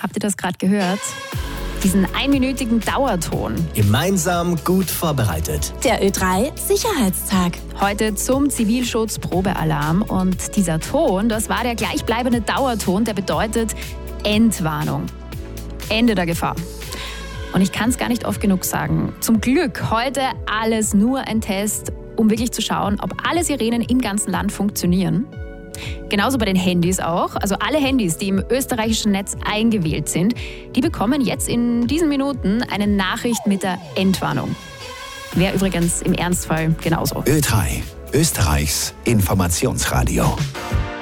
Habt ihr das gerade gehört? Diesen einminütigen Dauerton. Gemeinsam gut vorbereitet. Der Ö3 Sicherheitstag. Heute zum Zivilschutz-Probealarm. Und dieser Ton, das war der gleichbleibende Dauerton, der bedeutet Endwarnung. Ende der Gefahr. Und ich kann es gar nicht oft genug sagen. Zum Glück heute alles nur ein Test, um wirklich zu schauen, ob alle Sirenen im ganzen Land funktionieren. Genauso bei den Handys auch. Also alle Handys, die im österreichischen Netz eingewählt sind, die bekommen jetzt in diesen Minuten eine Nachricht mit der Endwarnung. Wäre übrigens im Ernstfall genauso. Ö3, Österreichs Informationsradio.